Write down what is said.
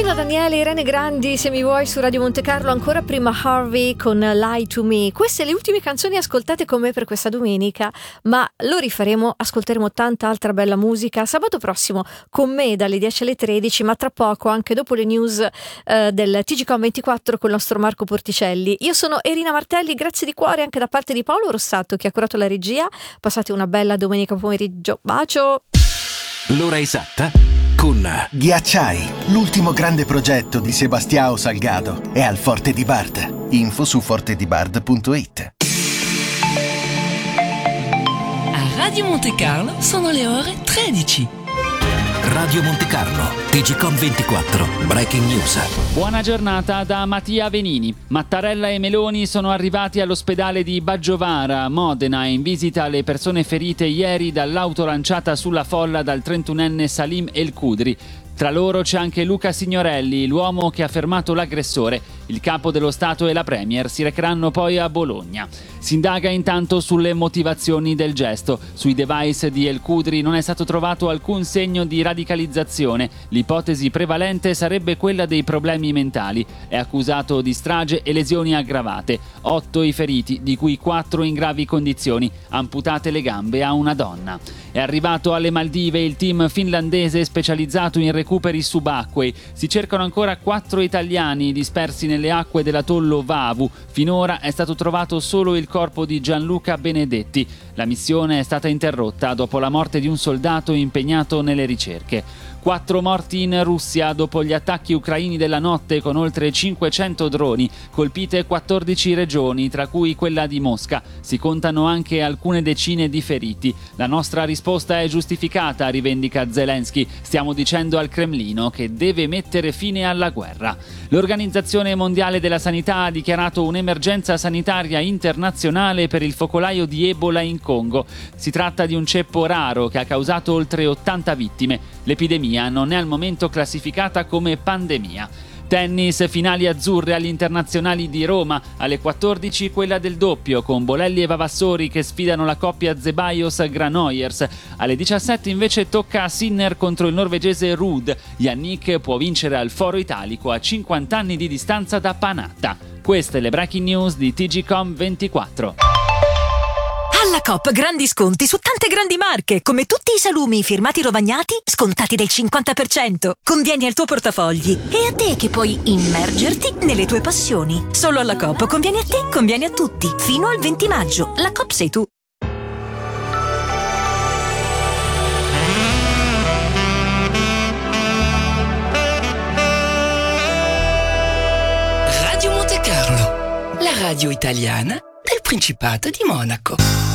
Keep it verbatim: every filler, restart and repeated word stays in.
Pino Daniele, Irene Grandi, se mi vuoi, su Radio Monte Carlo. Ancora prima Harvey con Lie to Me. Queste le ultime canzoni ascoltate con me per questa domenica, ma lo rifaremo, ascolteremo tanta altra bella musica sabato prossimo con me dalle dieci alle tredici, ma tra poco anche dopo le news eh, del T G Com ventiquattro con il nostro Marco Porticelli. Io sono Erina Martelli, grazie di cuore anche da parte di Paolo Rossato che ha curato la regia. Passate una bella domenica pomeriggio. Bacio! L'ora esatta con Ghiacciai, l'ultimo grande progetto di Sebastião Salgado, è al Forte di Bard. Info su fortedibard punto it. A Radio Monte Carlo sono le ore tredici. Radio Monte Carlo, T G Com ventiquattro, Breaking News. Buona giornata da Mattia Venini. Mattarella e Meloni sono arrivati all'ospedale di Baggiovara, Modena, in visita alle persone ferite ieri dall'auto lanciata sulla folla dal trentunenne Salim El Kudri. Tra loro c'è anche Luca Signorelli, l'uomo che ha fermato l'aggressore. Il capo dello Stato e la Premier si recheranno poi a Bologna. Si indaga intanto sulle motivazioni del gesto. Sui device di El Kudri non è stato trovato alcun segno di radicalizzazione. L'ipotesi prevalente sarebbe quella dei problemi mentali. È accusato di strage e lesioni aggravate. Otto i feriti, di cui quattro in gravi condizioni, amputate le gambe a una donna. È arrivato alle Maldive il team finlandese specializzato in recuperi subacquei. Si cercano ancora quattro italiani dispersi nelle acque dell'atollo Vavu. Finora è stato trovato solo il corpo di Gianluca Benedetti. La missione è stata interrotta dopo la morte di un soldato impegnato nelle ricerche. Quattro morti in Russia dopo gli attacchi ucraini della notte con oltre cinquecento droni, colpite quattordici regioni, tra cui quella di Mosca. Si contano anche alcune decine di feriti. La nostra risposta è giustificata, rivendica Zelensky. Stiamo dicendo al Cremlino che deve mettere fine alla guerra. L'Organizzazione Mondiale della Sanità ha dichiarato un'emergenza sanitaria internazionale per il focolaio di Ebola in Congo. Si tratta di un ceppo raro che ha causato oltre ottanta vittime. L'epidemia non è al momento classificata come pandemia. Tennis, finali azzurre agli internazionali di Roma. Alle quattordici quella del doppio con Bolelli e Vavassori che sfidano la coppia Zeballos-Granollers. Alle diciassette invece tocca a Sinner contro il norvegese Ruud. Yannick può vincere al Foro Italico a cinquanta anni di distanza da Panatta. Queste le breaking news di T G Com ventiquattro. Alla Coop grandi sconti su tante grandi marche, come tutti i salumi firmati Rovagnati, scontati del cinquanta per cento. Convieni al tuo portafogli e a te che puoi immergerti nelle tue passioni. Solo alla Coop conviene a te, conviene a tutti. Fino al venti maggio. La Coop sei tu. Radio Monte Carlo, la radio italiana del Principato di Monaco.